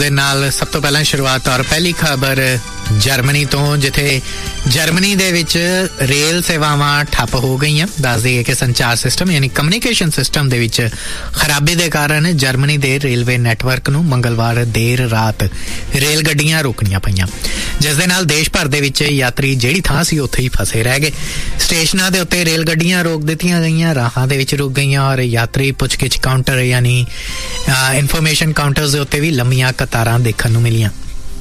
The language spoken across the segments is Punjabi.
दे नाल सब तो पहला शुरुआत और पहली खबर जर्मनी तो, जिथे जर्मनी दे विच रेल सेवावां ठप हो गई। दस दईए कि संचार सिस्टम यानी कम्युनिकेशन सिस्टम दे विच खराबी दे कारण जर्मनी दे रेलवे नैटवर्क नूं मंगलवार देर रात रेल गड्डियां रोकणियां पईयां, जिस दे नाल देश भर दे विच यात्री जिहड़ी थां सी उत्थे ही फसे रह गए। स्टेशनां दे उत्ते रेल गड्डियां रोक दित्तियां गईयां, राहां दे विच रुक गईयां और यात्री पुछगिछ काउंटर यानी इन्फॉर्मेशन काउंटर्स दे उत्ते भी लंबियां कतारां देखण नूं मिलियां।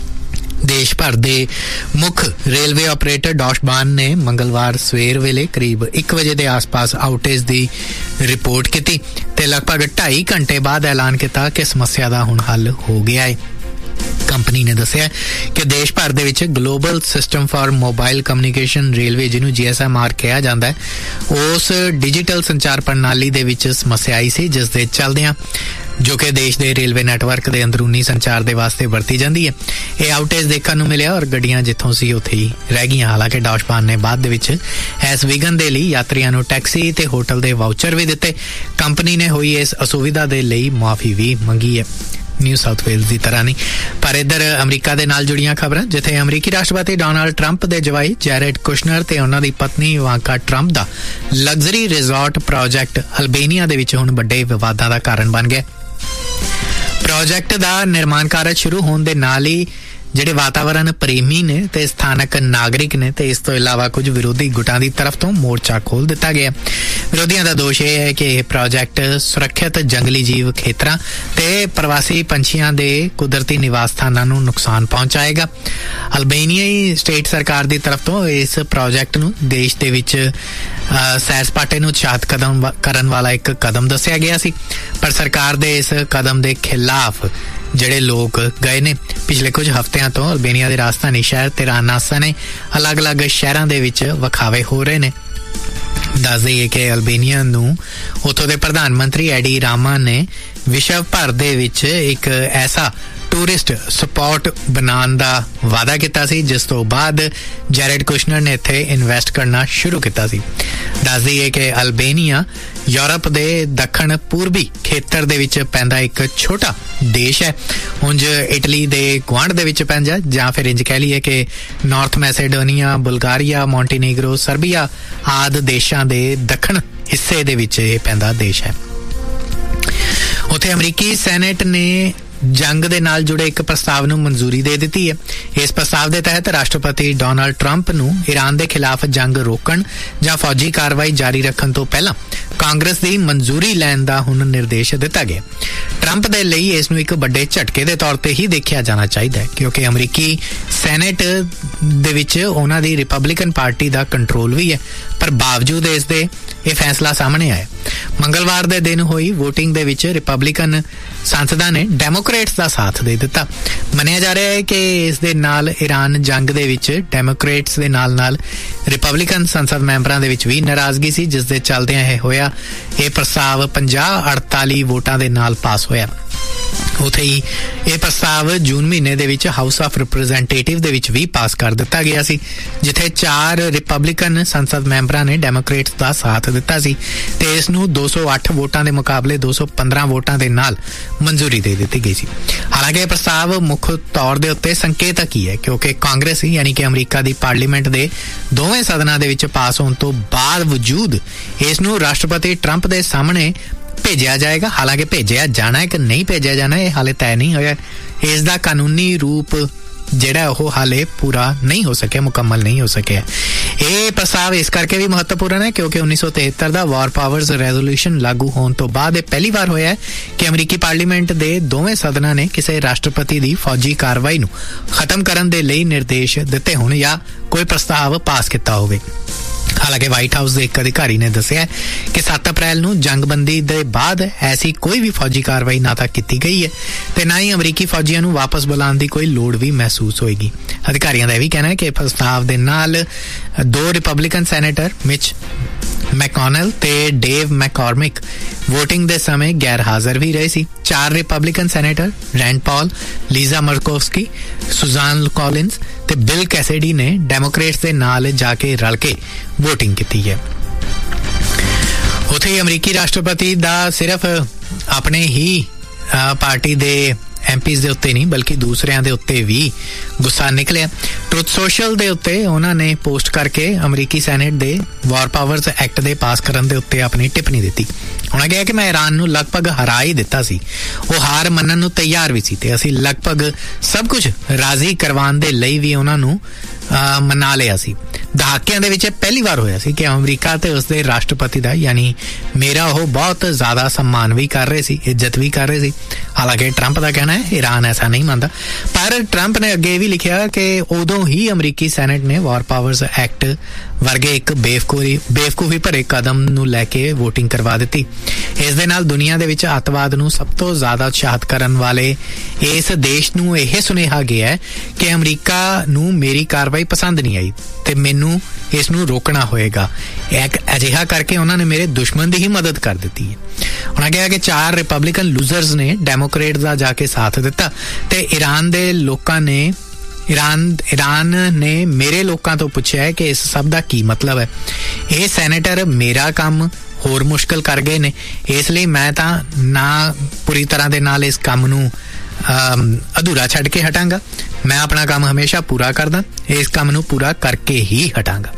देश भर दे मुख रेलवे ऑपरेटर डॉश बान ने मंगलवार सवेर वेले करीब 1 बजे के आस पास आउटेज की रिपोर्ट की ते लगभग 2.5 घंटे बाद ऐलान किया कि समस्या का हुण हल हो गया है। कंपनी ने दस्सिया कि देश भर दे विच global system for mobile communication railway जिन्होंने GSMR कहा जाता है, उस डिजिटल संचार प्रणाली दे विच समस्या आई सी, जिस दे चलदियां जो कि देश के रेलवे नैटवर्क के अंदरूनी संचार के वास्ते वरती जाती है। यह आउटेज देखने को मिले और गड्डियां जिथों सी उत्थे ही रह गई। हालांकि डॉशबान ने बाद इस विघन के लिए यात्रियों को टैक्सी ते होटल के वाउचर भी दिते। कंपनी ने हुई इस असुविधा के लिए मुआफी भी मंगी है। न्यू साउथ वेल्स की तरह नहीं, पर इधर अमरीका के नाल जुड़ियां खबरां, जिथे अमरीकी राष्ट्रपति डोनाल्ड ट्रंप के जवाई जैरेड कुशनर ते उन्हां दी पत्नी इवांका ट्रंप का लग्जरी रिजॉर्ट प्रोजैक्ट अल्बेनिया दे विच हुण वड्डे विवादां दा कारण बन गया। प्रोजैक्ट का निर्माण कार्य शुरू होने के नाल ही ਜਿਹੜੇ वातावरण प्रेमी ने ते स्थानक नागरिक ने ते इस तो इलावा कुछ विरोधी गुटां की तरफ तो मोर्चा खोल दिता गया। विरोधियों का दोष यह है कि यह प्रोजैक्ट सुरक्षित जंगली जीव खेतरां ते प्रवासी पंछियां दे कुदरती निवास स्थानां नूं नुकसान पहुंचाएगा। अल्बेनियाई स्टेट सरकार की तरफ तो इस प्रोजैक्ट नूं देश दे विच सैर सपाटे नूं उत्साहित करन वाला एक कदम दस्सिया गया सी, पर सरकार दे इस कदम के खिलाफ ਜਿਹੜੇ लोग गए ने। पिछले कुछ हफ्तियां तो अल्बेनिया के राजधानी शहर तिराना सने अलग अलग शहरों के विच विखावे हो रहे ने। दस दईए कि अल्बेनिया नूं उत्थों के प्रधानमंत्री एडी रामा ने विश्व भर दे विच एक ऐसा टूरिस्ट स्पॉट बनाने का वादा किया सी, जिस तो बाद जैरेड कुशनर ने इत्थे इन्वेस्ट करना शुरू किया सी। दस दईए कि अल्बेनिया यूरोप के दक्षिण पूर्वी खेतर दे विच पैंदा एक छोटा देश है। उंज इटली के गुआंढ दे विच पैंदा, जां फिर इंज कह लीए कि नॉर्थ मैसेडोनिया, बुल्गारिया, मोंटीनेग्रो, सर्बिया आदि देशों के दक्षिण हिस्से दे विच पैंदा देश है। उत्थे अमरीकी सैनेट ने जंग दे नाल जुड़े एक प्रस्ताव नूं मंजूरी दे दी है। इस प्रस्ताव के तहत राष्ट्रपति डोनाल्ड ट्रंप नूं ईरान के खिलाफ जंग रोकण जां फौजी कार्रवाई जारी रखण तो पहला कांग्रेस की मंजूरी लैण दा हुण निर्देश दिता गया। ट्रंप दे लई इस नूं एक बड़े झटके के तौर पर ही देखा जाना चाहिए, क्योंकि अमरीकी सैनेट दे विच उन्हां दी रिपब्लिकन पार्टी का कंट्रोल भी है, पर बावजूद इस दे यह फैसला सामने आया। मंगलवार के दिन हुई वोटिंग दे विच रिपब्लिकन सांसदां ने डेमोक्रेट्स का साथ दे दिता। मनिया जा रहा है कि इस दे नाल ईरान जंग दे विच डेमोक्रेट्स दे नाल नाल रिपब्लिकन संसद मैंबरां दे विच भी नाराजगी सी, जिस दे चलदियां यह होया यह प्रस्ताव 50-48 वोटां दे नाल पास होया। उत्थे ही यह प्रस्ताव जून महीने दे विच हाउस ऑफ रिप्रजेंटेटिव दे विच भी पास कर दिता गया सी, जिथे 4 रिपब्लिकन संसद मैंबरां ने डेमोक्रेट्स का साथ दिता सी ते इस नूं 208 वोटां दे मुकाबले 215 वोटां दे नाल मंजूरी दे दी गई सी। हालांकि यह प्रस्ताव मुख तौर दे उत्ते संकेतक ही है, क्योंकि कांग्रेस यानी कि अमरीका की पार्लीमेंट के दोवें सदनां दे विच पास होने तो बावजूद इस नूं राष्ट्रपति ट्रंप के सामने भेजा जाएगा। हालांकि भेजा जाना है कि नहीं भेजा जाना है हाले तय नहीं होया। इसका कानूनी रूप जिहड़ा ओह हाले पूरा नहीं हो सके, मुकम्मल नहीं हो सके। ये प्रस्ताव इस करके भी महत्वपूर्ण है क्योंकि 1973 का वॉर पावर्स रेजोल्यूशन लागू होने तो बाद पहली बार होया है कि अमरीकी पार्लीमेंट के दोवें सदनां ने किसी राष्ट्रपति की फौजी कार्रवाई नूं खत्म करने के लिए निर्देश दिते होण या कोई प्रस्ताव पास किया होवे। हालांकि व्हाइट हाउस के एक अधिकारी ने दस्सिया कि 7 अप्रैल नूं जंगबंदी के बाद ऐसी कोई भी फौजी कार्रवाई ना तो की गई है ते ना ही अमरीकी फौजियों नूं वापस बुलाने की कोई लोड़ भी महसूस होएगी। अधिकारियों का यह भी कहना है कि प्रस्ताव के नाल 2 रिपब्लिकन सैनेटर मिच मैकॉनल ते डेव मैकॉर्मिक वोटिंग के समय गैर हाजिर भी रहे सी। 4 Republican senator Rand Paul, Lisa Murkowski, Sujan Collins ते बिल कैसिडी ने डेमोक्रेट्स के नाल जाके रल के वोटिंग की है। उत्थे अमरीकी राष्ट्रपति दा सिर्फ अपने ही पार्टी दे MPs ਦੇ ਉੱਤੇ ਨਹੀਂ ਬਲਕਿ ਦੂਸਰਿਆਂ ਦੇ ਉੱਤੇ ਵੀ ਗੁੱਸਾ ਨਿਕਲਿਆ। ਟਰੁਥ ਸੋਸ਼ਲ ਦੇ ਉੱਤੇ ਉਹਨਾਂ ਨੇ ਪੋਸਟ ਕਰਕੇ ਅਮਰੀਕੀ ਸੈਨੇਟ ਦੇ ਵਾਰ ਪਾਵਰਸ ਐਕਟ ਦੇ ਪਾਸ ਕਰਨ ਦੇ ਉੱਤੇ ਆਪਣੀ ਟਿੱਪਣੀ ਦਿੱਤੀ। ਉਹਨਾਂ ਕਿਹਾ ਕਿ ਮੈਂ ਈਰਾਨ ਨੂੰ ਲਗਭਗ ਹਰਾ ਹੀ ਦਿੱਤਾ ਸੀ, ਉਹ ਹਾਰ ਮੰਨਣ ਨੂੰ ਤਿਆਰ ਵੀ ਸੀ ਤੇ ਅਸੀਂ ਲਗਭਗ ਸਭ ਕੁਝ ਰਾਜ਼ੀ ਕਰਵਾਉਣ ਦੇ ਲਈ ਵੀ ਉਹਨਾਂ ਨੂੰ ਮਨਾ ਲਿਆ ਸੀ। ਦਹਾਕਿਆਂ ਦੇ ਵਿੱਚ ਪਹਿਲੀ ਵਾਰ ਹੋਇਆ ਸੀ ਕਿ ਅਮਰੀਕਾ ਤੇ ਉਸਦੇ ਰਾਸ਼ਟਰਪਤੀ ਦਾ ਯਾਨੀ ਮੇਰਾ ਉਹ ਬਹੁਤ ਜ਼ਿਆਦਾ सम्मान ਵੀ ਕਰ ਰਹੇ ਸੀ, ਇੱਜ਼ਤ ਵੀ ਕਰ ਰਹੇ ਸੀ। ਹਾਲਾਂਕਿ ਟਰੰਪ ਦਾ ਕਹਿਣਾ ਹੈ ਈਰਾਨ ਐਸਾ ਨਹੀਂ ਮੰਨਦਾ, ਪਰ ਟਰੰਪ ਨੇ ਅੱਗੇ ਵੀ ਲਿਖਿਆ ਕਿ ਉਦੋਂ ਹੀ ਅਮਰੀਕੀ ਸੈਨੇਟ ਨੇ ਵਾਰ ਪਾਵਰਸ ਐਕਟ ਵਰਗੇ ਇੱਕ ਬੇਵਕੂਫੀ ਭਰੇ ਕਦਮ ਨੂੰ ਲੈ ਕੇ ਵੋਟਿੰਗ ਕਰਵਾ ਦਿੱਤੀ। ਇਸ ਦੇ ਨਾਲ ਦੁਨੀਆ ਦੇ ਵਿੱਚ ਅੱਤਵਾਦ ਨੂੰ ਸਭ ਤੋਂ ਜ਼ਿਆਦਾ ਉਤਸ਼ਾਹਿਤ ਕਰਨ ਵਾਲੇ ਇਸ ਦੇਸ਼ ਨੂੰ ਇਹ ਸੁਨੇਹਾ ਗਿਆ ਕਿ ਅਮਰੀਕਾ ਨੂੰ ਮੇਰੀ ਕਾਰਵਾਈ ਪਸੰਦ ਨਹੀਂ ਆਈ ਤੇ ਮੈਨੂੰ ਇਸ ਨੂੰ ਰੋਕਣਾ ਹੋਏਗਾ। ਇੱਕ ਅਜਿਹਾ ਕਰਕੇ ਉਹਨਾਂ ਨੇ ਮੇਰੇ ਦੁਸ਼ਮਣ ਦੀ ਹੀ ਮਦਦ ਕਰ ਦਿੱਤੀ ਹੈ। ਉਹਨਾਂ ਕਿਹਾ ਕਿ 4 ਰਿਪਬਲਿਕਨ ਲੂਜ਼ਰਸ ਨੇ ਡੈਮੋਕ੍ਰੇਟ ਦਾ ਜਾ ਕੇ ਸਾਥ ਦਿੱਤਾ ਤੇ ਈਰਾਨ ਨੇ ਮੇਰੇ ਲੋਕਾਂ ਤੋਂ ਪੁੱਛਿਆ ਕਿ ਇਸ ਸਭ ਦਾ ਕੀ ਮਤਲਬ ਹੈ। ਇਹ ਸੈਨੇਟਰ ਮੇਰਾ ਕੰਮ ਹੋਰ ਮੁਸ਼ਕਲ ਕਰ ਗਏ ਨੇ, ਇਸ ਲਈ ਮੈਂ ਤਾਂ ਨਾ ਪੂਰੀ ਤਰ੍ਹਾਂ ਦੇ ਨਾਲ ਇਸ ਕੰਮ ਨੂੰ ਅਧੂਰਾ ਛੱਡ ਕੇ ਹਟਾਂਗਾ। ਮੈਂ ਆਪਣਾ ਕੰਮ ਹਮੇਸ਼ਾ ਪੂਰਾ ਕਰਦਾ, ਇਸ ਕੰਮ ਨੂੰ ਪੂਰਾ ਕਰਕੇ ਹੀ ਹਟਾਂਗਾ।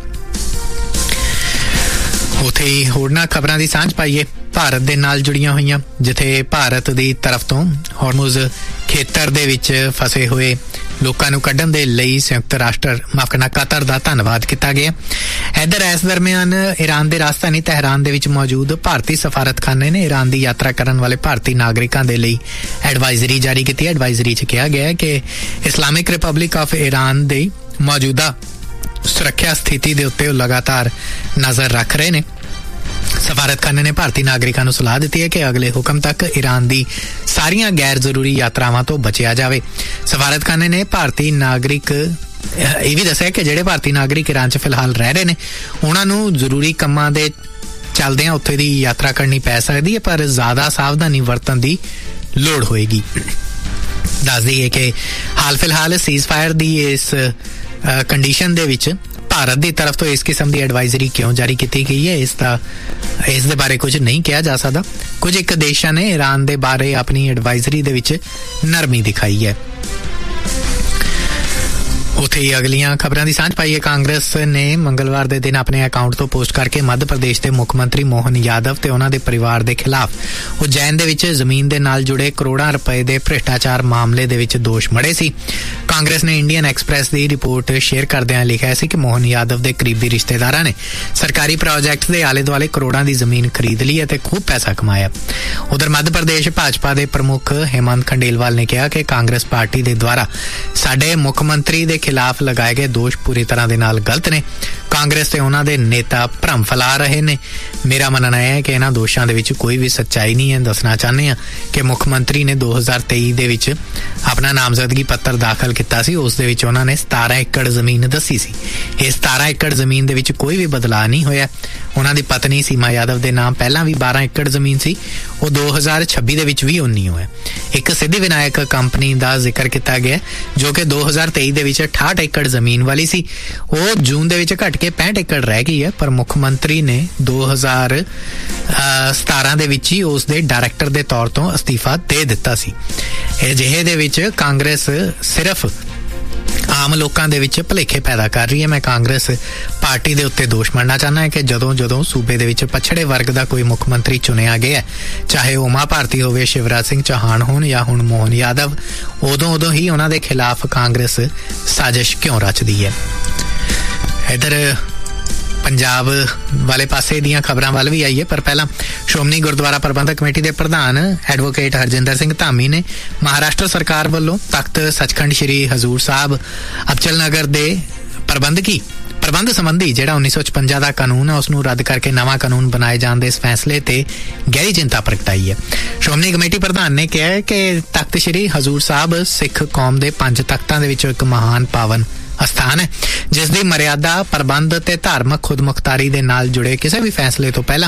ਉੱਥੇ ਹੀ ਹੋਰਨਾਂ ਖਬਰਾਂ ਦੀ ਸਾਂਝ ਪਾਈਏ ਭਾਰਤ ਦੇ ਨਾਲ ਜੁੜੀਆਂ ਹੋਈਆਂ, ਜਿੱਥੇ ਭਾਰਤ ਦੀ ਤਰਫ ਤੋਂ ਹਾਰਮੁਜ਼ ਖੇਤਰ ਦੇ ਵਿੱਚ ਫਸੇ ਹੋਏ ਲੋਕਾਂ ਨੂੰ ਕੱਢਣ ਦੇ ਲਈ ਸੰਯੁਕਤ ਰਾਸ਼ਟਰ ਕਤਰ ਦਾ ਧੰਨਵਾਦ ਕੀਤਾ ਗਿਆ। ਇੱਧਰ ਇਸ ਦਰਮਿਆਨ ਈਰਾਨ ਦੇ ਰਾਜਧਾਨੀ ਤਹਿਰਾਨ ਦੇ ਵਿੱਚ ਮੌਜੂਦ ਭਾਰਤੀ ਸਫਾਰਤਖਾਨੇ ਨੇ ਈਰਾਨ ਦੀ ਯਾਤਰਾ ਕਰਨ ਵਾਲੇ ਭਾਰਤੀ ਨਾਗਰਿਕਾਂ ਦੇ ਲਈ ਐਡਵਾਈਜ਼ਰੀ ਜਾਰੀ ਕੀਤੀ ਹੈ। ਐਡਵਾਈਜ਼ਰੀ 'ਚ ਕਿਹਾ ਗਿਆ ਹੈ ਕਿ ਇਸਲਾਮਿਕ ਰਿਪਬਲਿਕ ਆਫ ਈਰਾਨ ਦੀ ਮੌਜੂਦਾ ਸੁਰੱਖਿਆ ਸਥਿਤੀ ਦੇ ਉੱਤੇ ਉਹ ਲਗਾਤਾਰ ਨਜ਼ਰ ਰੱਖ ਰਹੇ ਨੇ। ਸਫਾਰਤਖਾਨੇ ਨੇ ਭਾਰਤੀ ਨਾਗਰਿਕਾਂ ਨੂੰ ਸਲਾਹ ਦਿੱਤੀ ਹੈ ਕਿ ਅਗਲੇ ਹੁਕਮ ਤੱਕ ਈਰਾਨ ਦੀ ਸਾਰੀਆਂ ਗੈਰ ਜ਼ਰੂਰੀ ਯਾਤਰਾਵਾਂ ਤੋਂ ਬਚਿਆ ਜਾਵੇ। ਸਫਾਰਤਖਾਨੇ ਨੇ ਭਾਰਤੀ ਨਾਗਰਿਕ ਇਹ ਵੀ ਦੱਸਿਆ ਕਿ ਜਿਹੜੇ ਭਾਰਤੀ ਨਾਗਰਿਕ ਈਰਾਨ 'ਚ ਫਿਲਹਾਲ ਰਹਿ ਰਹੇ ਨੇ ਉਹਨਾਂ ਨੂੰ ਜ਼ਰੂਰੀ ਕੰਮਾਂ ਦੇ ਚੱਲਦਿਆਂ ਉੱਥੇ ਦੀ ਯਾਤਰਾ ਕਰਨੀ ਪੈ ਸਕਦੀ ਹੈ, ਪਰ ਜ਼ਿਆਦਾ ਸਾਵਧਾਨੀ ਵਰਤਣ ਦੀ ਲੋੜ ਹੋਏਗੀ। ਦੱਸ ਦਈਏ ਕਿ ਹਾਲ ਫਿਲਹਾਲ ਸੀਜ਼ ਫਾਇਰ ਦੀ ਇਸ ਕੰਡੀਸ਼ਨ ਦੇ ਵਿੱਚ ਭਾਰਤ ਦੀ ਤਰਫ ਤੋਂ ਇਸ ਕਿਸਮ ਦੀ ਐਡਵਾਈਜ਼ਰੀ ਕਿਉਂ ਜਾਰੀ ਕੀਤੀ ਗਈ ਹੈ ਇਸ ਦੇ ਬਾਰੇ ਕੁਝ ਨਹੀਂ ਕਿਹਾ ਜਾ ਸਕਦਾ। ਕੁਝ ਇੱਕ ਦੇਸ਼ਾਂ ਨੇ ਈਰਾਨ ਦੇ ਬਾਰੇ ਆਪਣੀ ਐਡਵਾਈਜ਼ਰੀ ਦੇ ਵਿੱਚ ਨਰਮੀ ਦਿਖਾਈ ਹੈ। ਉੱਥੇ ਹੀ ਅਗਲੀਆਂ ਖਬਰਾਂ ਦੀ ਸਾਂਝ ਪਾਈਏ। ਕਾਂਗਰਸ ਨੇ ਮੰਗਲਵਾਰ ਦੇ ਦਿਨ ਆਪਣੇ ਅਕਾਊਂਟ ਤੋਂ ਪੋਸਟ ਕਰਕੇ ਮੱਧ ਪ੍ਰਦੇਸ਼ ਦੇ ਮੁੱਖ ਮੰਤਰੀ ਮੋਹਨ ਯਾਦਵ ਤੇ ਉਹਨਾਂ ਦੇ ਪਰਿਵਾਰ ਦੇ ਖਿਲਾਫ ਉਜੈਨ ਦੇ ਵਿੱਚ ਜ਼ਮੀਨ ਦੇ ਨਾਲ ਜੁੜੇ ਕਰੋੜਾਂ ਰੁਪਏ ਦੇ ਭ੍ਰਿਸ਼ਟਾਚਾਰ ਮਾਮਲੇ ਦੇ ਵਿੱਚ ਦੋਸ਼ ਮੜੇ ਸੀ। ਕਾਂਗਰਸ ਨੇ ਇੰਡੀਅਨ ਐਕਸਪ੍ਰੈਸ ਦੀ ਰਿਪੋਰਟ ਸ਼ੇਅਰ ਕਰਦਿਆਂ ਲਿਖਿਆ ਸੀ ਕਿ ਮੋਹਨ ਯਾਦਵ ਦੇ ਕਰੀਬੀ ਰਿਸ਼ਤੇਦਾਰਾਂ ਨੇ ਸਰਕਾਰੀ ਪ੍ਰੋਜੈਕਟ ਦੇ ਆਲੇ ਦੁਆਲੇ ਕਰੋੜਾਂ ਦੀ ਜ਼ਮੀਨ ਖਰੀਦ ਲਈ ਅਤੇ ਖੂਬ ਪੈਸਾ ਕਮਾਇਆ। ਉਧਰ ਮੱਧ ਪ੍ਰਦੇਸ਼ ਭਾਜਪਾ ਦੇ ਪ੍ਰਮੁੱਖ ਹੇਮੰਤ ਖੰਡੇਲਵਾਲ ਨੇ ਕਿਹਾ ਕਿ ਕਾਂਗਰਸ ਪਾਰਟੀ ਦੇ ਦੁਆਰਾ ਸਾਡੇ ਮੁੱਖ ਮੰਤਰੀ ਦੇ ਖਿਲਾਫ ਲਗਾਏ ਗਏ ਦੋਸ਼ ਪੂਰੀ ਤਰ੍ਹਾਂ ਦੇ ਨਾਲ ਗਲਤ ਨੇ। ਕਾਂਗਰਸ ਤੇ ਉਹਨਾਂ ਦੇ ਨੇਤਾ ਭਰਮ ਫੈਲਾ ਰਹੇ ਨੇ। ਮੇਰਾ ਮੰਨਣਾ ਹੈ ਕਿ ਇਹਨਾਂ ਦੋਸ਼ਾਂ ਦੇ ਵਿੱਚ ਕੋਈ ਵੀ ਸੱਚਾਈ ਨਹੀਂ ਹੈ। ਦੱਸਣਾ ਚਾਹੁੰਦੇ ਹਾਂ ਕਿ ਮੁੱਖ ਮੰਤਰੀ ਨੇ 2023 ਦੇ ਵਿੱਚ ਆਪਣਾ ਨਾਮਜ਼ਦਗੀ ਪੱਤਰ ਦਾਖਲ ਕੀਤਾ ਸੀ। ਉਸ ਦੇ ਵਿੱਚ ਉਹਨਾਂ ਨੇ 17 ਏਕੜ ਜ਼ਮੀਨ ਦੱਸੀ ਸੀ। ਇਸ 17 ਏਕੜ ਜ਼ਮੀਨ ਦੇ ਵਿੱਚ ਕੋਈ ਵੀ ਬਦਲਾਅ ਨਹੀਂ ਹੋਇਆ। ਉਹਨਾਂ ਦੀ ਪਤਨੀ ਸੀਮਾ ਯਾਦਵ ਦੇ ਨਾਮ ਪਹਿਲਾਂ ਵੀ 12 ਏਕੜ ਜ਼ਮੀਨ ਸੀ, ਉਹ 2026 ਦੇ ਵਿੱਚ ਵੀ ਉਨੀ ਹੋਇਆ। ਇੱਕ ਸਿੱਧੀ ਵਿਨਾਇਕ ਕੰਪਨੀ ਦਾ ਜ਼ਿਕਰ ਕੀਤਾ ਗਿਆ ਜੋ ਕਿ 2023 ਦੇ ਵਿੱਚ 68 ਏਕੜ ਜ਼ਮੀਨ ਵਾਲੀ ਸੀ, ਉਹ ਜੂਨ ਦੇ ਵਿੱਚ ਘਟ ਕੇ 65 ਏਕੜ ਰਹਿ ਗਈ ਹੈ। ਪਰ ਮੁੱਖ ਮੰਤਰੀ ਨੇ 2017 ਦੇ ਵਿੱਚ ਹੀ ਉਸ ਦੇ ਡਾਇਰੈਕਟਰ ਦੇ ਤੌਰ ਤੋਂ ਅਸਤੀਫਾ ਦੇ ਦਿੱਤਾ ਸੀ। ਅਜਿਹੇ ਦੇ ਵਿੱਚ ਕਾਂਗਰਸ ਸਿਰਫ ਆਮ ਲੋਕਾਂ ਦੇ ਵਿੱਚ ਭੁਲੇਖੇ ਪੈਦਾ ਕਰ ਰਹੀ ਹੈ। ਮੈਂ ਕਾਂਗਰਸ ਪਾਰਟੀ ਦੇ ਉੱਤੇ ਦੋਸ਼ ਮੰਨਣਾ ਚਾਹੁੰਦਾ ਕਿ ਜਦੋਂ ਸੂਬੇ ਦੇ ਵਿੱਚ ਪਛੜੇ ਵਰਗ ਦਾ ਕੋਈ ਮੁੱਖ ਮੰਤਰੀ ਚੁਣਿਆ ਗਿਆ, ਚਾਹੇ ਉਮਾ ਭਾਰਤੀ ਹੋਵੇ, ਸ਼ਿਵਰਾਜ ਸਿੰਘ ਚੌਹਾਨ ਹੋਣ ਜਾਂ ਹੁਣ ਮੋਹਨ ਯਾਦਵ, ਉਦੋਂ ਹੀ ਉਹਨਾਂ ਦੇ ਖਿਲਾਫ ਕਾਂਗਰਸ ਸਾਜ਼ਿਸ਼ ਕਿਉਂ ਰਚਦੀ ਹੈ। ਇੱਧਰ ਪੰਜਾਬ ਵਾਲੇ ਪਾਸੇ ਦੀਆਂ ਖਬਰਾਂ ਵੱਲ ਵੀ ਆਈਏ, ਪਰ ਪਹਿਲਾਂ ਸ਼੍ਰੋਮਣੀ ਗੁਰਦੁਆਰਾ ਪ੍ਰਬੰਧਕ ਕਮੇਟੀ ਦੇ ਪ੍ਰਧਾਨ ਐਡਵੋਕੇਟ ਹਰਜਿੰਦਰ ਸਿੰਘ ਧਾਮੀ ਨੇ ਮਹਾਰਾਸ਼ਟਰ ਸਰਕਾਰ ਵੱਲੋਂ ਤਖਤ ਸੱਚਖੰਡ ਸ਼੍ਰੀ ਹਜ਼ੂਰ ਸਾਹਿਬ ਅਬਚਲ ਨਗਰ ਦੇ ਪ੍ਰਬੰਧ ਸੰਬੰਧੀ ਜਿਹੜਾ 1956 ਦਾ ਕਾਨੂੰਨ ਹੈ ਉਸ ਨੂੰ ਰੱਦ ਕਰਕੇ ਨਵਾਂ ਕਾਨੂੰਨ ਬਣਾਏ ਜਾਣ ਦੇ ਇਸ ਫੈਸਲੇ ਤੇ ਗਹਿਰੀ ਚਿੰਤਾ ਪ੍ਰਗਟਾਈ ਹੈ। ਸ਼੍ਰੋਮਣੀ ਕਮੇਟੀ ਪ੍ਰਧਾਨ ਨੇ ਕਿਹਾ ਕਿ ਤਖਤ ਸ਼੍ਰੀ ਹਜ਼ੂਰ ਸਾਹਿਬ ਸਿੱਖ ਕੌਮ ਦੇ 5 ਤਖਤਾਂ ਦੇ ਵਿੱਚੋਂ ਇੱਕ ਮਹਾਨ ਪਾਵਨ ਅਸਥਾਨ ਹੈ, ਜਿਸ ਦੀ ਮਰਿਆਦਾ ਪ੍ਰਬੰਧ ਤੇ ਧਾਰਮਿਕ ਖੁਦਮੁਖਤਾਰੀ ਦੇ ਨਾਲ ਜੁੜੇ ਕਿਸੇ ਵੀ ਫੈਸਲੇ ਤੋਂ ਪਹਿਲਾਂ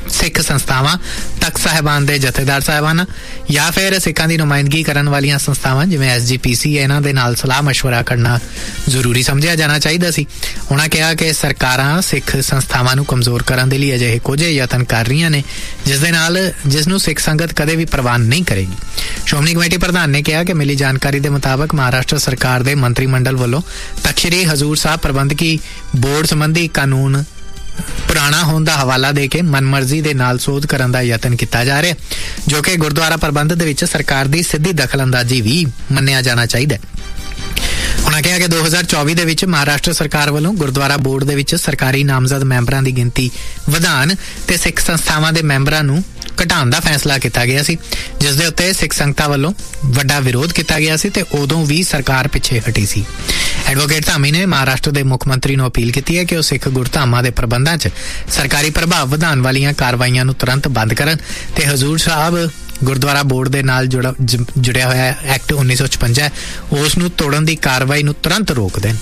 ਸਿੱਖ ਸੰਸਥਾਵਾਂ, ਤਖਤ ਸਾਹਿਬਾਨ ਦੇ ਜਥੇਦਾਰ ਸਾਹਿਬਾਨ ਜਾਂ ਫਿਰ ਸਿੱਖਾਂ ਦੀ ਨੁਮਾਇੰਦਗੀ ਕਰਨ ਵਾਲੀਆਂ ਸੰਸਥਾਵਾਂ ਜਿਵੇਂ SGPC ਇਹਨਾਂ ਦੇ ਨਾਲ ਸਲਾਹ ਮਸ਼ਵਰਾ ਕਰਨਾ ਜ਼ਰੂਰੀ ਸਮਝਿਆ ਜਾਣਾ ਚਾਹੀਦਾ ਸੀ। ਉਹਨਾਂ ਕਿਹਾ ਕਿ ਸਰਕਾਰਾਂ ਸਿੱਖ ਸੰਸਥਾਵਾਂ ਨੂੰ ਕਮਜ਼ੋਰ ਕਰਨ ਦੇ ਲਈ ਅਜਿਹੇ ਕੁਝ ਯਤਨ ਕਰ ਰਹੀਆਂ ਨੇ ਜਿਸ ਨੂੰ ਸਿੱਖ ਸੰਗਤ ਕਦੇ ਵੀ ਪ੍ਰਵਾਨ ਨਹੀਂ ਕਰੇਗੀ। ਸ਼੍ਰੋਮਣੀ ਕਮੇਟੀ ਪ੍ਰਧਾਨ ਨੇ ਕਿਹਾ ਕਿ ਮਿਲੀ ਜਾਣਕਾਰੀ ਦੇ ਮੁਤਾਬਕ ਮਹਾਰਾਸ਼ਟਰ ਸਰਕਾਰ ਦੇ ਮੰਤਰੀ ਮੰਡਲ ਵੱਲੋਂ ਤਖ਼ਤ ਸ੍ਰੀ ਹਜ਼ੂਰ ਸਾਹਿਬ ਪ੍ਰਬੰਧਕੀ ਬੋਰਡ ਸੰਬੰਧੀ ਕਾਨੂੰਨ ਪੁਰਾਣਾ ਹੋਣ ਦਾ ਹਵਾਲਾ ਦੇ ਕੇ ਮਨਮਰਜ਼ੀ ਦੇ ਨਾਲ ਸੋਧ ਕਰਨ ਦਾ ਯਤਨ ਕੀਤਾ ਜਾ ਰਿਹਾ, ਜੋ ਕਿ ਗੁਰਦੁਆਰਾ ਪ੍ਰਬੰਧ ਦੇ ਵਿੱਚ ਸਰਕਾਰ ਦੀ ਸਿੱਧੀ ਦਖਲਅੰਦਾਜ਼ੀ ਵੀ ਮੰਨਿਆ ਜਾਣਾ ਚਾਹੀਦਾ। ਉਹਨਾਂ ਕਿਹਾ ਕਿ 2024 ਦੇ ਵਿੱਚ ਮਹਾਰਾਸ਼ਟਰ ਸਰਕਾਰ ਵੱਲੋਂ ਗੁਰਦੁਆਰਾ ਬੋਰਡ ਦੇ ਵਿੱਚ ਸਰਕਾਰੀ ਨਾਮਜ਼ਦ ਮੈਂਬਰਾਂ ਦੀ ਗਿਣਤੀ ਵਧਾਉਣ ਤੇ ਸਿੱਖ ਸੰਸਥਾਵਾਂ ਦੇ ਮੈਂਬਰਾਂ ਨੂੰ ਘਟਾਉਣ ਦਾ ਫੈਸਲਾ ਕੀਤਾ ਗਿਆ ਸੀ, ਜਿਸ ਦੇ ਉੱਤੇ ਸਿੱਖ ਸੰਗਤਾਂ ਵੱਲੋਂ ਵੱਡਾ ਵਿਰੋਧ ਕੀਤਾ ਗਿਆ ਸੀ ਤੇ ਉਦੋਂ ਵੀ ਸਰਕਾਰ ਪਿੱਛੇ ਹਟੀ ਸੀ। ਐਡਵੋਕੇਟ ਧਾਮੀ ਨੇ ਮਹਾਰਾਸ਼ਟਰ ਦੇ ਮੁੱਖ ਮੰਤਰੀ ਨੂੰ ਅਪੀਲ ਕੀਤੀ ਹੈ ਕਿ ਉਹ ਸਿੱਖ ਗੁਰਧਾਮਾਂ ਦੇ ਪ੍ਰਬੰਧਾਂ 'ਚ ਸਰਕਾਰੀ ਪ੍ਰਭਾਵ ਵਧਾਉਣ ਵਾਲੀਆਂ ਕਾਰਵਾਈਆਂ ਨੂੰ ਤੁਰੰਤ ਬੰਦ ਕਰਨ ਤੇ ਹਜ਼ੂਰ ਸਾਹਿਬ ਗੁਰਦੁਆਰਾ ਬੋਰਡ ਦੇ ਨਾਲ ਜੁੜਿਆ ਹੋਇਆ ਐਕਟ 1956 ਉਸ ਨੂੰ ਤੋੜਨ ਦੀ ਕਾਰਵਾਈ ਨੂੰ ਤੁਰੰਤ ਰੋਕ ਦੇਣ।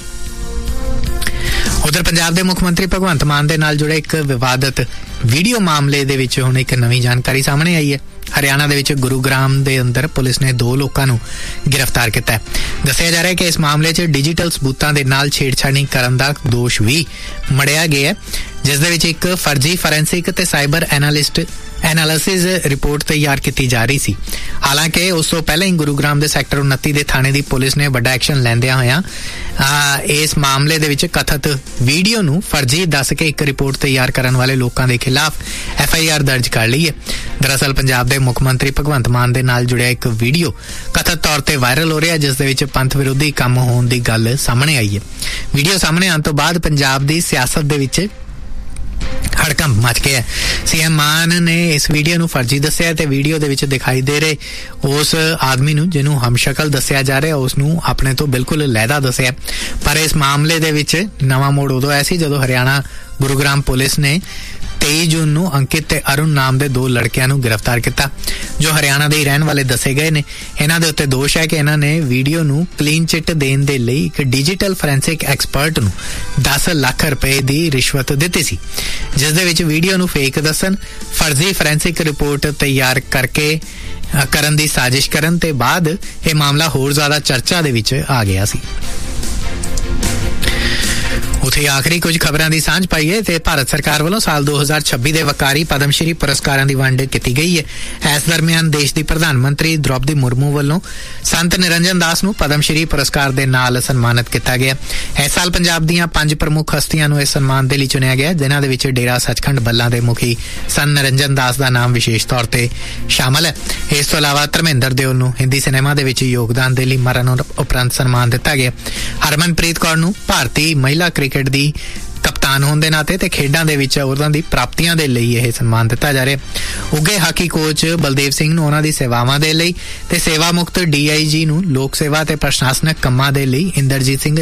ਉਧਰ ਪੰਜਾਬ ਦੇ ਮੁੱਖ ਮੰਤਰੀ ਭਗਵੰਤ ਮਾਨ ਦੇ ਨਾਲ ਜੁੜੇ ਇੱਕ ਵਿਵਾਦਤ ਵੀਡੀਓ ਮਾਮਲੇ ਦੇ ਵਿੱਚ ਹੁਣ ਇੱਕ ਨਵੀਂ ਜਾਣਕਾਰੀ ਸਾਹਮਣੇ ਆਈ ਹੈ। ਹਰਿਆਣਾ ਦੇ ਵਿੱਚ ਗੁਰੂਗ੍ਰਾਮ ਦੇ ਅੰਦਰ ਪੁਲਿਸ ਨੇ 2 ਲੋਕਾਂ ਨੂੰ ਗ੍ਰਿਫਤਾਰ ਕੀਤਾ ਹੈ। ਦੱਸਿਆ ਜਾ ਰਿਹਾ ਹੈ ਕਿ ਇਸ ਮਾਮਲੇ 'ਚ ਡਿਜੀਟਲ ਸਬੂਤਾਂ ਦੇ ਨਾਲ ਛੇੜਛਾੜੀ ਕਰਨ ਦਾ ਦੋਸ਼ ਵੀ ਮੜਿਆ ਗਿਆ ਹੈ, ਜਿਸ ਦੇ ਵਿੱਚ ਇੱਕ ਫਰਜ਼ੀ ਫੋਰੈਂਸਿਕ ਤੇ ਸਾਈਬਰ ਐਨਾਲਿਸਿਸ ਰਿਪੋਰਟ ਤਿਆਰ ਕੀਤੀ ਜਾ ਰਹੀ ਸੀ। ਹਾਲਾਂਕਿ ਉਸ ਤੋਂ ਪਹਿਲਾਂ ਹੀ ਗੁਰੂਗ੍ਰਾਮ ਦੇ ਸੈਕਟਰ 29 ਦੇ ਥਾਣੇ ਦੀ ਪੁਲਿਸ ਨੇ ਵੱਡਾ ਐਕਸ਼ਨ ਲੈਂਦਿਆਂ ਹੋਇਆਂ ਇਸ ਮਾਮਲੇ ਦੇ ਵਿੱਚ ਕਥਿਤ ਵੀਡੀਓ ਨੂੰ ਫਰਜ਼ੀ ਦੱਸ ਕੇ ਇੱਕ ਰਿਪੋਰਟ ਤਿਆਰ ਕਰਨ ਵਾਲੇ ਲੋਕਾਂ ਦੇ ਖਿਲਾਫ FIR ਦਰਜ ਕਰ ਲਈ ਹੈ। ਦਰਅਸਲ ਪੰਜਾਬ ਦੇ ਮੁੱਖ ਮੰਤਰੀ ਭਗਵੰਤ ਮਾਨ ਦੇ ਨਾਲ ਜੁੜਿਆ ਇੱਕ ਵੀਡੀਓ ਕਥਿਤ ਤੌਰ ਤੇ ਵਾਇਰਲ ਹੋ ਰਿਹਾ, ਜਿਸ ਦੇ ਵਿੱਚ ਪੰਥ ਵਿਰੋਧੀ ਕੰਮ ਹੋਣ ਦੀ ਗੱਲ ਸਾਹਮਣੇ ਆਈ ਹੈ। ਵੀਡੀਓ ਸਾਹਮਣੇ ਆਉਣ ਤੋਂ ਬਾਅਦ ਪੰਜਾਬ ਦੀ ਸਿਆਸਤ ਦੇ ਵਿੱਚ ਹੜਕੰਪ ਮਚ ਗਿਆ। CM ਮਾਨ ਨੇ ਇਸ ਵੀਡੀਓ ਨੂੰ ਫਰਜ਼ੀ ਦੱਸਿਆ ਤੇ ਵੀਡੀਓ ਦੇ ਵਿੱਚ ਦਿਖਾਈ ਦੇ ਰਹੇ ਉਸ ਆਦਮੀ ਨੂੰ ਜਿਹਨੂੰ ਹਮਸ਼ਕਲ ਦੱਸਿਆ ਜਾ ਰਿਹਾ ਉਸ ਨੂੰ ਆਪਣੇ ਤੋਂ ਬਿਲਕੁਲ ਲਹਿਦਾ ਦੱਸਿਆ। ਪਰ ਇਸ ਮਾਮਲੇ ਦੇ ਵਿੱਚ ਨਵਾਂ ਮੋੜ ਉਦੋਂ ਆਇਆ ਸੀ ਜਦੋਂ ਹਰਿਆਣਾ ਗੁਰੂਗ੍ਰਾਮ ਪੁਲਿਸ ਨੇ 23 ਜੂਨ ਨੂੰ ਅੰਕਿਤ ਤੇ ਅਰੁਣ ਨਾਮ ਦੇ 2 ਲੜਕਿਆਂ ਨੂੰ ਗ੍ਰਿਫਤਾਰ ਕੀਤਾ, ਜੋ ਹਰਿਆਣਾ ਦੇ ਹੀ ਰਹਿਣ ਵਾਲੇ ਦੱਸੇ ਗਏ ਨੇ। ਇਹਨਾਂ ਦੇ ਉੱਤੇ ਦੋਸ਼ ਹੈ ਕਿ ਇਹਨਾਂ ਨੇ ਵੀਡੀਓ ਨੂੰ ਕਲੀਨ ਚਿੱਟ ਦੇਣ ਦੇ ਲਈ ਇੱਕ ਡਿਜੀਟਲ ਫੋਰੈਂਸਿਕ ਐਕਸਪਰਟ ਨੂੰ 10 ਲੱਖ ਰੁਪਏ ਦੀ ਰਿਸ਼ਵਤ ਦਿੱਤੀ ਸੀ, ਜਿਸ ਦੇ ਵਿੱਚ ਵੀਡੀਓ ਨੂੰ ਫੇਕ ਦੱਸਣ, ਫਰਜ਼ੀ ਫੋਰੈਂਸਿਕ ਰਿਪੋਰਟ ਤਿਆਰ ਕਰਨ ਦੀ ਸਾਜ਼ਿਸ਼ ਕਰਨ ਤੇ ਬਾਅਦ ਇਹ ਮਾਮਲਾ ਹੋਰ ਜ਼ਿਆਦਾ ਚਰਚਾ ਦੇ ਵਿੱਚ ਆ ਗਿਆ ਸੀ। ਉੱਥੇ ਆਖਰੀ ਕੁਝ ਖਬਰਾਂ ਦੀ ਸਾਂਝ ਪਾਈਏ ਤੇ ਭਾਰਤ ਸਰਕਾਰ ਵੱਲੋਂ ਸਾਲ 2026 ਦੇ ਵਕਾਰੀ ਪਦਮ ਸ਼੍ਰੀ ਪੁਰਸਕਾਰਾਂ ਦੀ ਵੰਡ ਕੀਤੀ ਗਈ ਹੈ। ਇਸ ਦਰਮਿਆਨ ਦੇਸ਼ ਦੀ ਪ੍ਰਧਾਨ ਮੰਤਰੀ ਦ੍ਰੌਪਦੀ ਮੁਰਮੂ ਵੱਲੋਂ ਸੰਤ ਨਿਰੰਜਨ ਦਾਸ ਨੂੰ ਪਦਮ ਸ਼੍ਰੀ ਪੁਰਸਕਾਰ ਦੇ ਨਾਲ ਸਨਮਾਨਿਤ ਕੀਤਾ ਗਿਆ। ਇਸ ਸਾਲ ਪੰਜਾਬ ਦੀਆਂ 5 ਪ੍ਰਮੁੱਖ ਹਸਤੀਆਂ ਨੂੰ ਇਸ ਸਨਮਾਨ ਦੇ ਲਈ ਚੁਣਿਆ ਗਿਆ, ਜਿਨ੍ਹਾਂ ਦੇ ਵਿੱਚ ਡੇਰਾ ਸੱਚਖੰਡ ਬੱਲਾ ਦੇ ਮੁਖੀ ਸੰਤ ਨਿਰੰਜਨ ਦਾਸ ਦਾ ਨਾਮ ਵਿਸ਼ੇਸ਼ ਤੌਰ ਤੇ ਸ਼ਾਮਲ ਹੈ। ਇਸ ਤੋਂ ਇਲਾਵਾ ਧਰਮਿੰਦਰ ਦਿਓਲ ਨੂੰ ਹਿੰਦੀ ਸਿਨੇਮਾ ਦੇ ਵਿੱਚ ਯੋਗਦਾਨ ਦੇ ਲਈ ਮਰਨ ਉਪਰੰਤ ਸਨਮਾਨ ਦਿੱਤਾ ਗਿਆ। ਹਰਮਨਪ੍ਰੀਤ ਕੌਰ ਨੂੰ ਭਾਰਤੀ ਮਹਿਲਾ ਕ੍ਰਿਕਟ ਦੀ ਕਪਤਾਨ ਹੋਣ ਦੇ ਨਾਤੇ ਤੇ ਖੇਡਾਂ ਦੇ ਵਿੱਚ ਉਹਨਾਂ ਦੀ ਪ੍ਰਾਪਤੀਆਂ ਦੇ ਲਈ ਇਹ ਸਨਮਾਨ ਦਿੱਤਾ ਜਾ ਰਿਹਾ। ਉੱਘੇ ਹਾਕੀ ਕੋਚ ਬਲਦੇਵ ਸਿੰਘ ਨੂੰ ਉਹਨਾਂ ਦੀ ਸੇਵਾਵਾਂ ਦੇ ਲਈ ਤੇ ਸੇਵਾ ਮੁਕਤ DIG ਨੂੰ ਲੋਕ ਸੇਵਾ ਤੇ ਪ੍ਰਸ਼ਾਸਨਿਕ ਕੰਮਾਂ ਦੇ ਲਈ ਇੰਦਰਜੀਤ ਸਿੰਘ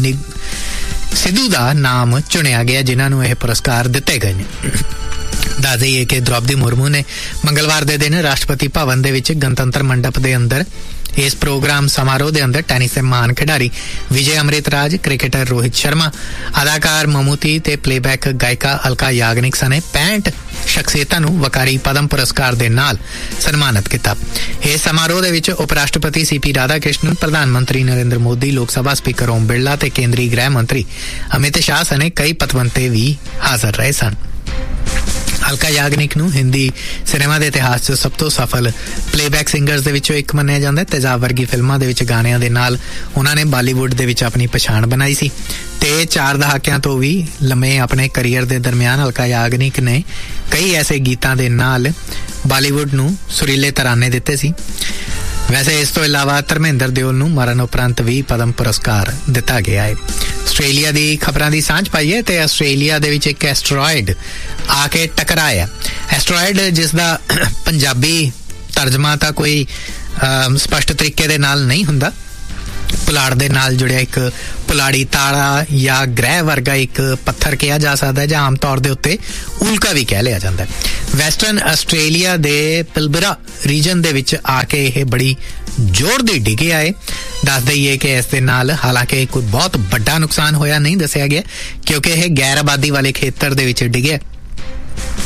ਸਿੱਧੂ ਦਾ ਨਾਮ ਚੁਣਿਆ ਗਿਆ, ਜਿਨ੍ਹਾਂ ਨੂੰ ਇਹ ਪੁਰਸਕਾਰ ਦਿੱਤੇ ਗਏ ਨੇ। ਦੱਸ ਦਈਏ ਕਿ ਦ੍ਰੌਪਦੀ ਮੁਰਮੂ ਨੇ ਮੰਗਲਵਾਰ ਦੇ ਦਿਨ ਰਾਸ਼ਟਰਪਤੀ ਭਵਨ ਦੇ ਵਿੱਚ ਗਣਤੰਤਰ ਮੰਡਪ ਦੇ ਅੰਦਰ ਇਸ ਪ੍ਰੋਗਰਾਮ ਸਮਾਰੋਹ ਦੇ ਅੰਦਰ ਟੈਨਿਸ ਦੇ ਮਹਾਨ ਖਿਡਾਰੀ ਵਿਜੇ ਅੰਮ੍ਰਿਤਰਾਜ, ਕ੍ਰਿਕਟਰ ਰੋਹਿਤ ਸ਼ਰਮਾ, ਅਦਾਕਾਰ ਮਮੂਤੀ ਤੇ ਪਲੇਬੈਕ ਗਾਇਕਾ ਅਲਕਾ ਯਾਗਨਿਕ ਸਣੇ 65 ਸ਼ਖਸੀਅਤਾਂ ਨੂੰ ਵਕਾਰੀ ਪਦਮ ਪੁਰਸਕਾਰ ਦੇ ਨਾਲ ਸਨਮਾਨਿਤ ਕੀਤਾ। ਇਸ ਸਮਾਰੋਹ ਦੇ ਵਿੱਚ ਉਪ ਰਾਸ਼ਟਰਪਤੀ CP ਰਾਧਾ ਕ੍ਰਿਸ਼ਨਨ, ਪ੍ਰਧਾਨ ਮੰਤਰੀ ਨਰਿੰਦਰ ਮੋਦੀ, ਲੋਕ ਸਭਾ ਸਪੀਕਰ ਓਮ ਬਿਰਲਾ ਤੇ ਕੇਂਦਰੀ ਗ੍ਰਹਿ ਮੰਤਰੀ ਅਮਿਤ ਸ਼ਾਹ ਸਣੇ ਕਈ ਪਤਵੰਤੇ ਵੀ ਹਾਜ਼ਰ ਰਹੇ ਸਨ। ਅਲਕਾ ਯਾਗਨਿਕ ਨੂੰ ਹਿੰਦੀ ਸਿਨੇਮਾ ਦੇ ਇਤਿਹਾਸ 'ਚ ਸਭ ਤੋਂ ਸਫਲ ਪਲੇਬੈਕ ਸਿੰਗਰਸ ਦੇ ਵਿੱਚੋਂ ਇੱਕ ਮੰਨਿਆ ਜਾਂਦਾ ਹੈ। ਤੇਜ਼ਾਬ ਵਰਗੀ ਫਿਲਮਾਂ ਦੇ ਵਿੱਚ ਗਾਣਿਆਂ ਦੇ ਨਾਲ ਉਹਨਾਂ ਨੇ ਬਾਲੀਵੁੱਡ ਦੇ ਵਿੱਚ ਆਪਣੀ ਪਛਾਣ ਬਣਾਈ ਸੀ ਤੇ 4 ਦਹਾਕਿਆਂ ਤੋਂ ਵੀ ਲੰਮੇ ਆਪਣੇ ਕਰੀਅਰ ਦੇ ਦਰਮਿਆਨ ਅਲਕਾ ਯਾਗਨਿਕ ਨੇ ਕਈ ਐਸੇ ਗੀਤਾਂ ਦੇ ਨਾਲ ਬਾਲੀਵੁੱਡ ਨੂੰ ਸੁਰੀਲੇ ਤਰਾਨੇ ਦਿੱਤੇ ਸੀ। ਵੈਸੇ ਇਸ ਤੋਂ ਇਲਾਵਾ ਧਰਮਿੰਦਰ ਦਿਓਲ ਨੂੰ ਮਰਨ ਉਪਰੰਤ ਵੀ ਪਦਮ ਪੁਰਸਕਾਰ ਦਿੱਤਾ ਗਿਆ ਹੈ। ਆਸਟ੍ਰੇਲੀਆ ਦੀ ਖਬਰਾਂ ਦੀ ਸਾਂਝ ਪਾਈਏ ਤੇ ਆਸਟ੍ਰੇਲੀਆ ਦੇ ਵਿੱਚ ਇੱਕ ਐਸਟਰੋਇਡ ਆ ਕੇ ਟਕਰਾਇਆ। ਐਸਟਰੋਇਡ ਜਿਸ ਦਾ ਪੰਜਾਬੀ ਤਰਜਮਾ ਤਾਂ ਕੋਈ ਸਪਸ਼ਟ ਤਰੀਕੇ ਦੇ ਨਾਲ ਨਹੀਂ ਹੁੰਦਾ। ਪੁਲਾੜ ਦੇ ਨਾਲ ਜੁੜਿਆ ਇੱਕ ਪੁਲਾੜੀ ਤਾਰਾ ਜਾਂ ਗ੍ਰਹਿ ਵਰਗਾ ਇੱਕ ਪੱਥਰ ਕਿਹਾ ਜਾ ਸਕਦਾ ਹੈ, ਜਾਂ ਆਮ ਤੌਰ ਦੇ ਉੱਤੇ ਉਲਕਾ ਵੀ ਕਹਿ ਲਿਆ ਜਾਂਦਾ ਹੈ। ਵੈਸਟਰਨ ਆਸਟ੍ਰੇਲੀਆ ਦੇ ਪਿਲਬਰਾ ਰੀਜਨ ਦੇ ਵਿੱਚ ਆ ਕੇ ਇਹ ਬੜੀ ਜ਼ੋਰ ਦੀ ਡਿੱਗਿਆ ਹੈ। ਦੱਸ ਦਈਏ ਕਿ ਇਸ ਦੇ ਨਾਲ ਹਾਲਾਂਕਿ ਕੋਈ ਬਹੁਤ ਵੱਡਾ ਨੁਕਸਾਨ ਹੋਇਆ ਨਹੀਂ ਦੱਸਿਆ ਗਿਆ, ਕਿਉਂਕਿ ਇਹ ਗੈਰ ਆਬਾਦੀ ਵਾਲੇ ਖੇਤਰ ਦੇ ਵਿੱਚ ਡਿੱਗਿਆ,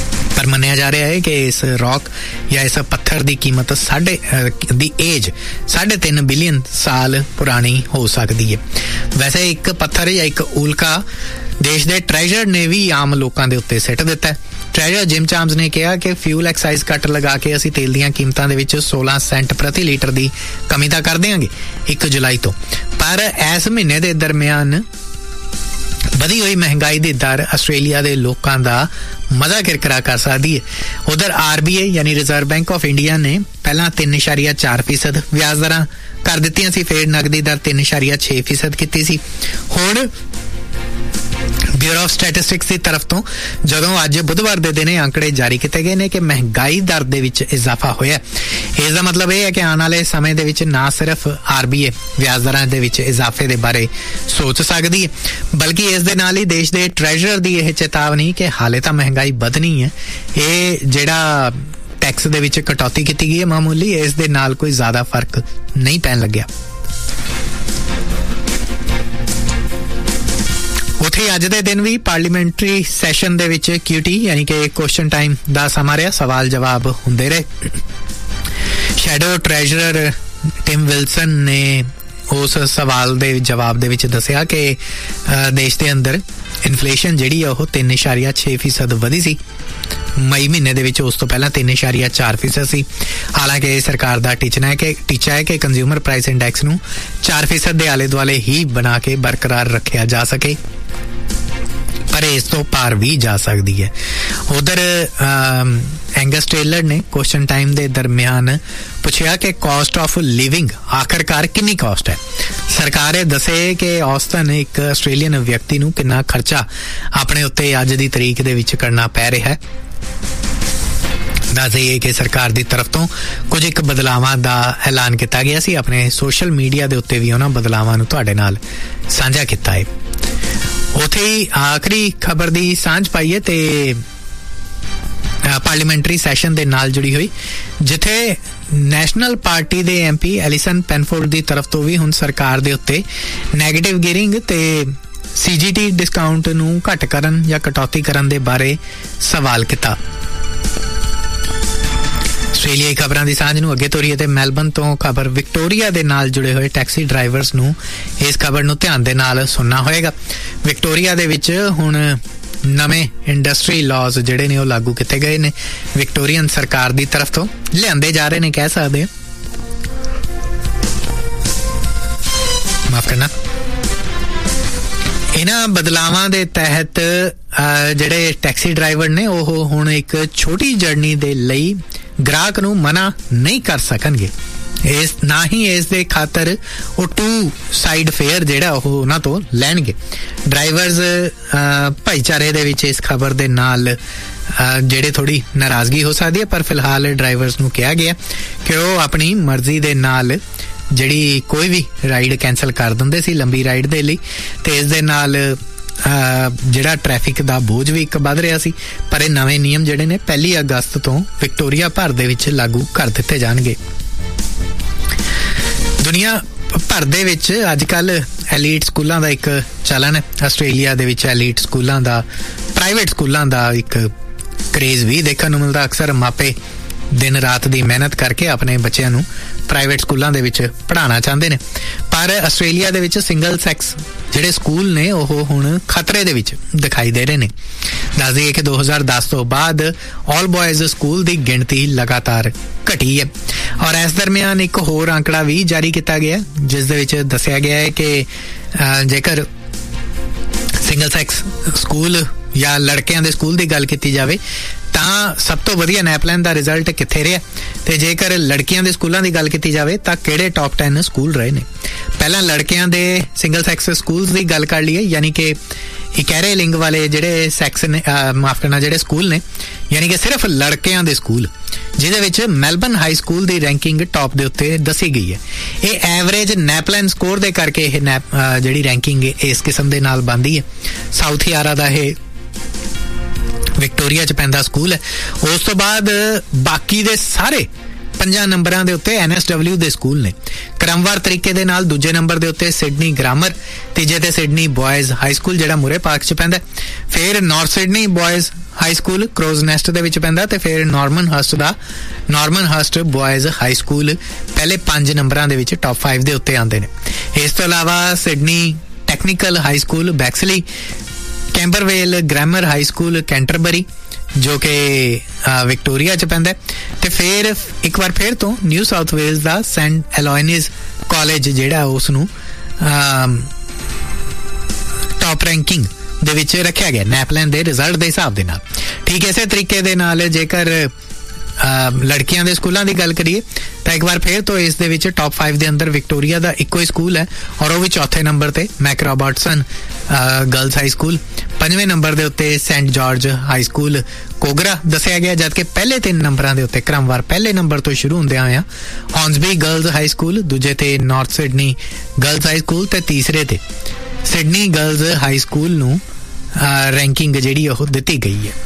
पर मन्निया जा रहा है कि इस रॉक या इस पत्थर की कीमत दी एज 3.5 बिलियन साल पुरानी हो सकती है। वैसे एक पत्थर या एक उल्का देश के ट्रैजर ने भी आम लोगों के उत्ते सिट दिता है। ट्रैजर जिम चाम्स ने कहा कि फ्यूल एक्साइज कट लगा के असीं तेल दीयां कीमतां दे विच 16 सेंट प्रति लीटर की कमी तां कर देंगे 1 जुलाई तो, पर इस महीने के दरम्यान ਵਧੀ ਹੋਈ महंगाई की दर आस्ट्रेलिया के लोगों का मजा किरकिरा कर सकती है। उधर RBI यानी रिजर्व बैंक ऑफ इंडिया ने पहला 3.4% ब्याज दर कर दित्तियां सी, फिर नकदी दर 3.6% की सी। हुण ब्यूरो ऑफ स्टैटिस्टिक्स की तरफ तो जदों अज बुधवार के दिन आंकड़े जारी किए गए हैं कि महंगाई दर दे विच इजाफा होया। इसका मतलब यह है कि आने वाले समय दे विच ना सिर्फ RBI ब्याज दरां दे विच इजाफे के बारे सोच सकती है, बल्कि इस दे नाल ही देश के ट्रैजर की यह चेतावनी कि हाले तो महंगाई बढ़नी है, ये जिहड़ा टैक्स दे विच कटौती की गई है मामूली, इस दे नाल कोई ज़्यादा फर्क नहीं पैन लग्या। उत्थे अज दे दिन भी पार्लीमेंटरी सैशन दे विच QT यानी कि क्वेश्चन टाइम दा समा रहा, सवाल जवाब हुंदे रहे। शैडो ट्रैजरर टिम विल्सन ने उस सवाल दे जवाब दे विच दस्सिया कि देश के अंदर इन्फ्लेशन जिहड़ी है वो 3.6% वधी सी मई महीने दे विच, उस तो पहला 3.4% सी। हालांकि सरकार का टीचा है कि कंज्यूमर प्राइस इंडैक्स नूं 4% दे आले दुआले ही बना के बरकरार रखा जा सके, पर इस तो पार भी जा सकती है। उधर एंगस टेलर ने क्वेश्चन टाइम के दरम्यान पूछा कि कॉस्ट ऑफ लिविंग आखिरकार कितनी कॉस्ट है। सरकार दसे कि औसतन एक आस्ट्रेलियन व्यक्ति नूं कितना खर्चा अपने उत्ते अज की तरीक दे विच करना पै रहा है। दस दईए कि सरकार की तरफ तो कुछ एक बदलावां दा ऐलान किया गया सी। अपने सोशल मीडिया के उत्ते भी उन्हां बदलावां नूं तुहाडे नाल साझा किया है। उत्थे ही आखिरी खबर की सांझ पाई है ते पार्लीमेंटरी सैशन के नाल जुड़ी हुई, जिथे नैशनल पार्टी के MP एलिसन पेनफोर्ड की तरफ तो भी हुण सरकार के उत्ते नैगेटिव गियरिंग ते CGT डिस्काउंट नूं घट करन या कटौती करन दे बारे सवाल किया। आस्ट्रेलियाई खबरां दी सांझ नूं अगे तोरीए ते मैलबर्न तो खबर विक्टोरिया दे नाल जुड़े हुए टैक्सी ड्राइवर्स नूं इस खबर नूं ध्यान दे नाल सुनना होएगा। विक्टोरिया दे विच हुण नਵੇਂ इंडस्ट्री लॉज जिहड़े ने लागू किए गए ने, विक्टोरियन सरकार की तरफ तो लिआंदे जा रहे ने, कह सकते हैं। माफ करना। इन्हां बदलावां दे तहत जिहड़े टैक्सी ड्राइवर ने वो हुण एक छोटी जर्नी दे लई ग्राहक नूं मना नहीं कर सकणगे, इस ना ही इस दे खातर वो 2 साइड फेयर जिहड़ा उन्हां तो लैणगे। ड्राइवर्स भाईचारे दे विच इस खबर दे नाल जिहड़े थोड़ी नाराजगी हो सकती है, पर फिलहाल ड्राइवर्स नूं कहा गया कि वो अपनी मर्जी दे नाल जिहड़ी कोई भी राइड कैंसल कर दिंदे सी लंबी राइड दे लई, ते इस दे नाल जिहड़ा ट्रैफिक का बोझ भी एक वध रहा सी। पर नवे नियम जिहड़े ने 1 अगस्त तो विक्टोरिया भर दे विच लागू कर दिते जाणगे। दुनिया भर दे विच अजकल एलीट स्कूलों का एक चलन है। आस्ट्रेलिया दे विच एलीट स्कूलों का, प्राइवेट स्कूलों का एक क्रेज भी देखने को मिलता। अक्सर मापे दिन रात की मेहनत करके अपने बच्चों नूं प्राइवेट स्कूलों के पढ़ाना चाहते हैं, पर आस्ट्रेलिया दे विच सिंगल सैक्स जिहड़े स्कूल ने वो हुण खतरे दे विच दिखाई दे रहे हैं। दस दईए कि 2010 तो बाद ऑल बॉयज़ स्कूल की गिणती लगातार घटी है, और इस दरम्यान एक होर आंकड़ा भी जारी किया गया जिस दे विच दस्सिया गया है कि जेकर सिंगल सैक्स स्कूल या लड़कियां दे स्कूल की गल की जाए तां सब तो वधिया नैपलैन का रिजल्ट कित्थे रहा, ते जेकर लड़कियां दे स्कूलों की गल की जाए तां किहड़े टॉप 10 स्कूल रहे ने। पहला लड़कियां दे सिंगल सैक्स स्कूल की गल कर लीए, यानी कि इकहरे लिंग वाले जिहड़े सैक्स ने माफ करना जिहड़े स्कूल ने, यानी कि सिर्फ लड़कियां दे स्कूल, जिहदे विच मेलबर्न हाई स्कूल की रैंकिंग टॉप दे उत्ते दसी गई है। ये एवरेज नैपलैन स्कोर दे करके जिहड़ी रैंकिंग इस किस्म दे नाल बनदी है। साउथ यारा दा ये विक्टोरिया च पैंदा स्कूल है। उस तो बाद बाकी दे सारे 5 ਨੰਬਰਾਂ ਦੇ ਉੱਤੇ NSW ਦੇ ਸਕੂਲ ਨੇ। ਕ੍ਰਮਵਾਰ ਤਰੀਕੇ ਦੇ ਨਾਲ ਦੂਜੇ ਨੰਬਰ ਦੇ ਉੱਤੇ ਸਿਡਨੀ ਗ੍ਰਾਮਰ, ਤੀਜੇ ਤੇ ਸਿਡਨੀ ਬॉयਜ਼ ਹਾਈ ਸਕੂਲ ਜਿਹੜਾ ਮੂਰੇ ਪਾਰਕ 'ਚ ਪੈਂਦਾ। ਫਿਰ north Sydney ਬॉयਜ਼ high school ਕ੍ਰੋਜ਼ nest ਦੇ ਵਿੱਚ ਪੈਂਦਾ ਤੇ ਫਿਰ ਨਾਰਮਨ ਹਰਸਟ ਬॉयਜ਼ ਹਾਈ ਸਕੂਲ ਪਹਿਲੇ 5 ਨੰਬਰਾਂ ਦੇ ਵਿੱਚ ਟੌਪ 5 ਦੇ ਉੱਤੇ ਆਉਂਦੇ ਨੇ। ਇਸ ਤੋਂ ਇਲਾਵਾ Sydney technical high school ਬੈਕਸਲੀ, ਕੈਂਬਰਵੇਲ grammar high school Canterbury ਜੋ ਕਿ ਵਿਕਟੋਰੀਆ 'ਚ ਪੈਂਦਾ, ਤੇ ਫਿਰ ਇੱਕ ਵਾਰ ਫਿਰ ਤੋਂ ਨਿਊ ਸਾਊਥ ਵੇਲਜ਼ ਦਾ ਸੈਂਟ ਐਲੋਇਨਿਸ ਕਾਲਜ ਜਿਹੜਾ ਉਸ ਨੂੰ ਟੌਪ ਰੈਂਕਿੰਗ ਦੇ ਵਿੱਚ ਰੱਖਿਆ ਗਿਆ ਨੈਪਲੈਨ ਦੇ ਰਿਜ਼ਲਟ ਦੇ ਹਿਸਾਬ ਦੇ ਨਾਲ। ਠੀਕ ਇਸੇ ਤਰੀਕੇ ਦੇ ਨਾਲ ਜੇਕਰ ਲੜਕੀਆਂ ਦੇ ਸਕੂਲਾਂ ਦੀ ਗੱਲ ਕਰੀਏ ਤਾਂ ਇੱਕ ਵਾਰ ਫਿਰ ਤੋਂ ਇਸ ਦੇ ਵਿੱਚ ਟੌਪ 5 ਦੇ ਅੰਦਰ ਵਿਕਟੋਰੀਆ ਦਾ ਇੱਕੋ ਹੀ ਸਕੂਲ ਹੈ ਔਰ ਉਹ ਵੀ ਚੌਥੇ ਨੰਬਰ ਤੇ ਮੈਕ Robertson girls high school. 5ਵੇਂ number ਦੇ ਉੱਤੇ ਸੈਂਟ ਜਾਰਜ ਹਾਈ ਸਕੂਲ ਕੋਗਰਾ ਦੱਸਿਆ ਗਿਆ, ਜਦਕਿ ਪਹਿਲੇ 3 ਨੰਬਰਾਂ ਦੇ ਉੱਤੇ ਕ੍ਰਮਵਾਰ ਪਹਿਲੇ ਨੰਬਰ ਤੋਂ ਸ਼ੁਰੂ ਹੁੰਦਿਆਂ ਹੋਇਆ ਹੌਂਸਬੀ ਗਰਲਜ਼ ਹਾਈ ਸਕੂਲ, ਦੂਜੇ ਤੇ north Sydney girls high school ਤੇ ਤੀਸਰੇ ਤੇ ਸਿਡਨੀ ਗਰਲਜ਼ ਹਾਈ ਸਕੂਲ ਨੂੰ ਰੈਂਕਿੰਗ ਜਿਹੜੀ ਉਹ ਦਿੱਤੀ ਗਈ ਹੈ।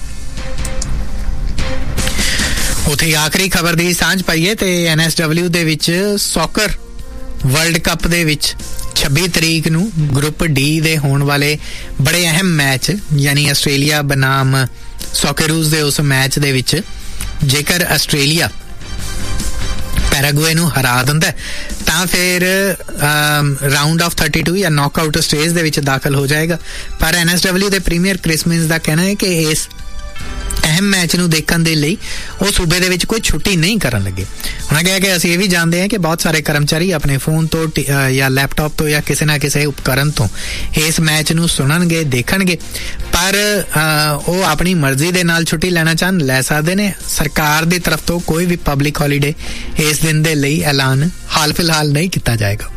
ਉੱਥੇ ਆਖਰੀ ਖਬਰ ਦੀ ਸਾਂਝ ਪਾਈਏ ਤੇ NSW ਦੇ ਵਿੱਚ ਸੌਕਰ ਵਰਲਡ ਕੱਪ ਦੇ ਵਿੱਚ 26 ਤਰੀਕ ਨੂੰ ਗਰੁੱਪ ਡੀ ਦੇ ਹੋਣ ਵਾਲੇ ਬੜੇ ਅਹਿਮ ਮੈਚ ਯਾਨੀ ਆਸਟ੍ਰੇਲੀਆ ਬਨਾਮ ਸੌਕਰੂਜ਼ ਦੇ ਉਸ ਮੈਚ ਦੇ ਵਿੱਚ ਜੇਕਰ ਆਸਟ੍ਰੇਲੀਆ ਪੈਰਾਗੁਏ ਨੂੰ ਹਰਾ ਦਿੰਦਾ ਤਾਂ ਫਿਰ ਰਾਊਂਡ ਆਫ 32 ਜਾਂ ਨੌਕਆਊਟ ਸਟੇਜ ਦੇ ਵਿੱਚ ਦਾਖਲ ਹੋ ਜਾਏਗਾ। ਪਰ NSW ਦੇ ਪ੍ਰੀਮੀਅਰ ਕ੍ਰਿਸ ਮਿਨਸ ਦਾ ਕਹਿਣਾ ਹੈ ਕਿ ਇਸ ਅਹਿਮ ਮੈਚ ਨੂੰ ਦੇਖਣ ਦੇ ਲਈ ਉਹ ਸੂਬੇ ਦੇ ਵਿੱਚ ਕੋਈ ਛੁੱਟੀ ਨਹੀਂ ਕਰਨ ਲੱਗੇ। ਉਹਨਾਂ ਕਿਹਾ ਕਿ ਅਸੀਂ ਇਹ ਵੀ ਜਾਣਦੇ ਹਾਂ ਕਿ ਬਹੁਤ ਸਾਰੇ ਕਰਮਚਾਰੀ ਆਪਣੇ ਫੋਨ ਤੋਂ ਜਾਂ ਲੈਪਟਾਪ ਤੋਂ ਜਾਂ ਕਿਸੇ ਨਾ ਕਿਸੇ ਉਪਕਰਨ ਤੋਂ ਇਸ ਮੈਚ ਨੂੰ ਸੁਣਨਗੇ, ਦੇਖਣਗੇ, ਪਰ ਉਹ ਆਪਣੀ ਮਰਜ਼ੀ ਦੇ ਨਾਲ ਛੁੱਟੀ ਲੈਣਾ ਚਾਹਣ ਲੈ ਸਕਦੇ ਨੇ। ਸਰਕਾਰ ਦੀ ਤਰਫ ਤੋਂ ਕੋਈ ਵੀ ਪਬਲਿਕ ਹੌਲੀਡੇ ਇਸ ਦਿਨ ਦੇ ਲਈ ਐਲਾਨ ਹਾਲ ਫਿਲਹਾਲ ਨਹੀਂ ਕੀਤਾ ਜਾਏਗਾ।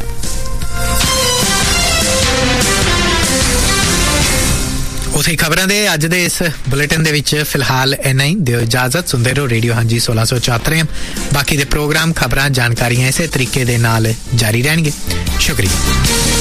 ਉਸੇ ਖਬਰਾਂ ਦੇ ਅੱਜ ਦੇ ਇਸ ਬੁਲੇਟਿਨ ਦੇ ਵਿੱਚ ਫਿਲਹਾਲ ਇੰਨਾ ਹੀ। ਦਿਓ ਇਜਾਜ਼ਤ, ਸੁਣਦੇ ਰਹੋ ਰੇਡੀਓ ਹਾਂਜੀ 1674। ਬਾਕੀ ਦੇ ਪ੍ਰੋਗਰਾਮ, ਖਬਰਾਂ, ਜਾਣਕਾਰੀਆਂ ਇਸੇ ਤਰੀਕੇ ਦੇ ਨਾਲ ਜਾਰੀ ਰਹਿਣਗੇ। ਸ਼ੁਕਰੀਆ।